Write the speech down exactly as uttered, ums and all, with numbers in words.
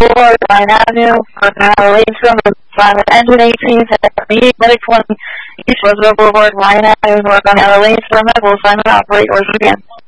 Boulevard, Line Avenue, working on a lane from the Simon Engine eighteen, Medic twenty, East Roosevelt Boulevard, Line Avenue, working on a lane from Simon Operate, or again.